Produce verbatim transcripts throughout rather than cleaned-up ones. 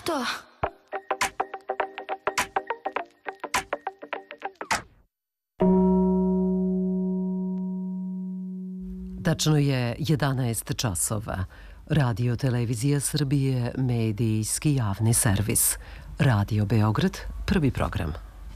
to? Tačno je jedanaest časova. Radio Televizija Srbije, medijski javni servis. Radio Beograd, prvi program.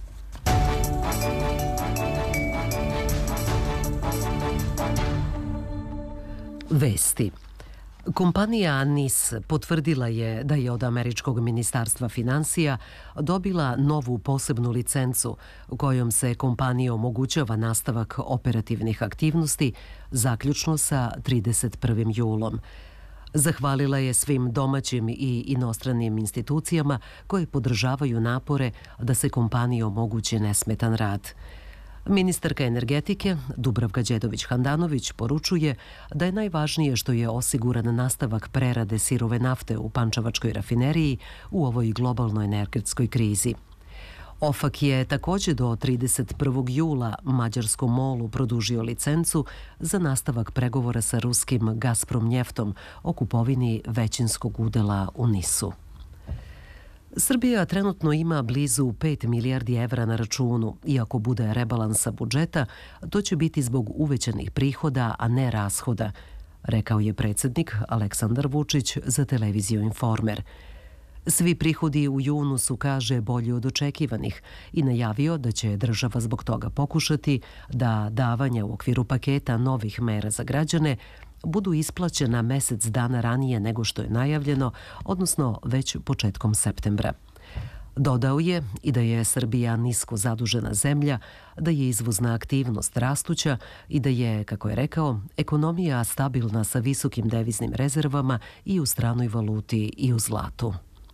Vesti. Kompanija NIS potvrdila je da je od američkog ministarstva finansija dobila novu posebnu licencu kojom se kompaniji omogućava nastavak operativnih aktivnosti zaključno sa trideset prvim julom. Zahvalila je svim domaćim i inostranim institucijama koje podržavaju napore da se kompaniji omogući nesmetan rad. Ministarka energetike Dubravka Đedović-Handanović poručuje da je najvažnije što je osiguran nastavak prerade sirove nafte u pančevačkoj rafineriji u ovoj globalnoj energetskoj krizi. OFAK je također do trideset prvog jula mađarskom MOL-u produžio licencu za nastavak pregovora sa ruskim Gazprom njeftom o kupovini većinskog udela u NIS-u. Srbija trenutno ima blizu pet milijardi evra na računu. Iako bude rebalansa budžeta, to će biti zbog uvećanih prihoda, a ne rashoda, rekao je predsjednik Aleksandar Vučić za televiziju Informer. Svi prihodi u junu su, kaže, bolji od očekivanih i najavio da će država zbog toga pokušati da davanja u okviru paketa novih mera za građane budu isplaćena mesec dana ranije nego što je najavljeno, odnosno već početkom septembra. Dodao je i da je Srbija nisko zadužena zemlja, da je izvozna aktivnost rastuća i da je, kako je rekao, ekonomija stabilna sa visokim deviznim rezervama i u stranoj valuti i u zlatu.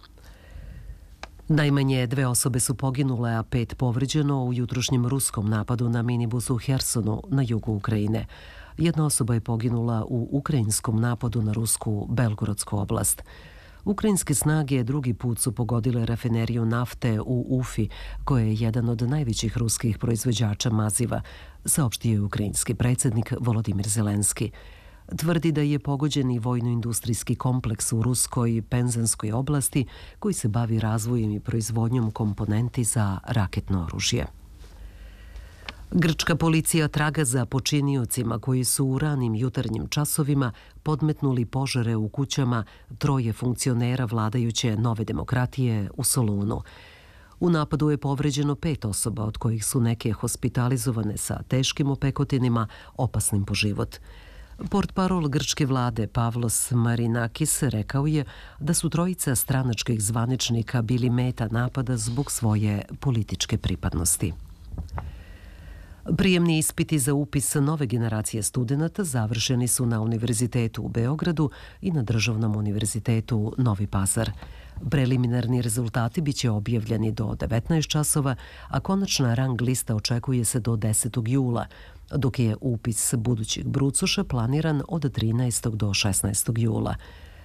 Najmanje dve osobe su poginule, a pet povređeno u jutrošnjem ruskom napadu na minibus u Hersonu na jugu Ukrajine. Jedna osoba je poginula u ukrajinskom napadu na rusku Belgorodsku oblast. Ukrajinske snage drugi put su pogodile rafineriju nafte u Ufi, koja je jedan od najvećih ruskih proizvođača maziva, saopštio je ukrajinski predsjednik Volodimir Zelenski. Tvrdi da je pogođen i vojno-industrijski kompleks u ruskoj Penzanskoj oblasti koji se bavi razvojem i proizvodnjom komponenti za raketno oružje. Grčka policija traga za počiniocima koji su u ranim jutarnjim časovima podmetnuli požare u kućama troje funkcionera vladajuće Nove demokratije u Solunu. U napadu je povređeno pet osoba, od kojih su neke hospitalizovane sa teškim opekotinima, opasnim po život. Portparol grčke vlade Pavlos Marinakis rekao je da su trojica stranačkih zvaničnika bili meta napada zbog svoje političke pripadnosti. Prijemni ispiti za upis nove generacije studenata završeni su na Univerzitetu u Beogradu i na Državnom univerzitetu Novi Pazar. Preliminarni rezultati biće objavljeni do devetnaest časova, a konačna rang lista očekuje se do desetog jula, dok je upis budućih brucoša planiran od trinaestog do šesnaestog jula.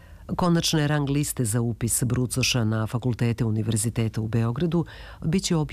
Konačne rang liste za upis brucoša na fakultete Univerziteta u Beogradu biće objavljene